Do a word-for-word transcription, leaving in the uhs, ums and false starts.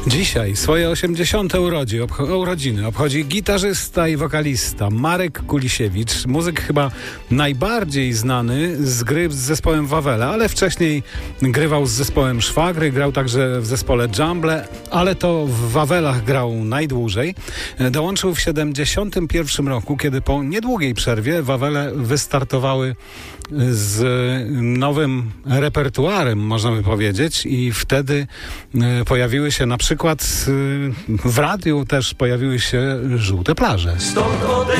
Dzisiaj swoje osiemdziesiąte urodzi, obcho- urodziny obchodzi gitarzysta i wokalista Marek Kulisiewicz. Muzyk chyba najbardziej znany z gry z zespołem Wawele, ale wcześniej grywał z zespołem Szwagry, grał także w zespole Jumble, ale to w Wawelach grał najdłużej. Dołączył w siedemdziesiątym pierwszym roku, kiedy po niedługiej przerwie Wawele wystartowały z nowym repertuarem, można by powiedzieć, i wtedy pojawiły się na przykład w radiu też pojawiły się Żółte plaże. Stąd odejdę